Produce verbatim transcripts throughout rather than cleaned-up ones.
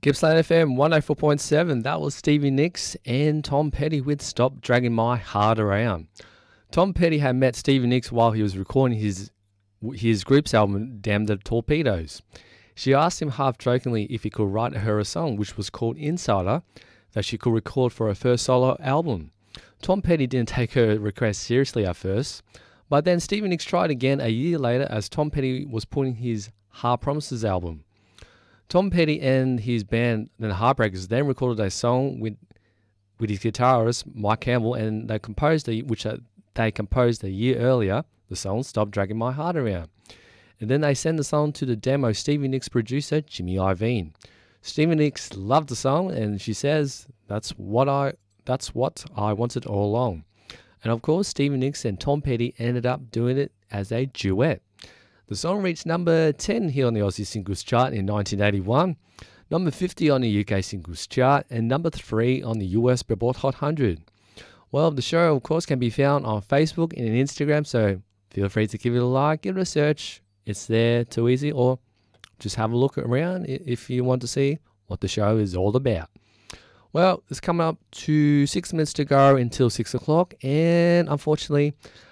Gippsland F M one oh four point seven. That was Stevie Nicks and Tom Petty with Stop Dragging My Heart Around. Tom Petty had met Stevie Nicks while he was recording his his group's album, Damn the Torpedoes. She asked him half-jokingly if he could write her a song, which was called Insider, that she could record for her first solo album. Tom Petty didn't take her request seriously at first, but then Stevie Nicks tried again a year later as Tom Petty was putting his Heart Promises album. Tom Petty and his band, the Heartbreakers, then recorded a song with with his guitarist Mike Campbell, and they composed a, which they composed a year earlier. The song "Stop Dragging My Heart Around," and then they sent the song to the demo Stevie Nicks' producer Jimmy Iovine. Stevie Nicks loved the song, and she says, "That's what I that's what I wanted all along." And of course, Stevie Nicks and Tom Petty ended up doing it as a duet. The song reached number ten here on the Aussie Singles Chart in nineteen eighty-one, number fifty on the U K Singles Chart, and number three on the U S Billboard Hot one hundred. Well, the show, of course, can be found on Facebook and Instagram, so feel free to give it a like, give it a search. It's there, too easy, or just have a look around if you want to see what the show is all about. Well, it's coming up to six minutes to go until six o'clock, and unfortunately,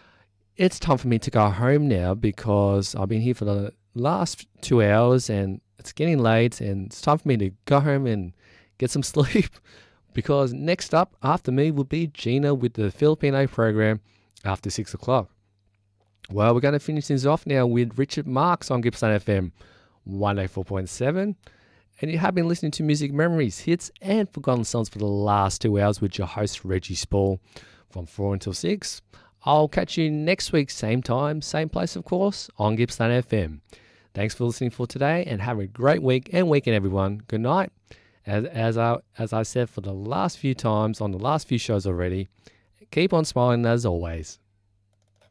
it's time for me to go home now because I've been here for the last two hours and it's getting late, and it's time for me to go home and get some sleep because next up after me will be Gina with the Filipino program after six o'clock. Well, we're going to finish things off now with Richard Marx on Gippsland F M one oh four point seven. And you have been listening to Music Memories, hits and forgotten songs for the last two hours with your host Reggie Spall from four until six. I'll catch you next week, same time, same place, of course, on Gippsland F M. Thanks for listening for today, and have a great week and weekend, everyone. Good night. As, as, I, as I said for the last few times on the last few shows already, keep on smiling as always.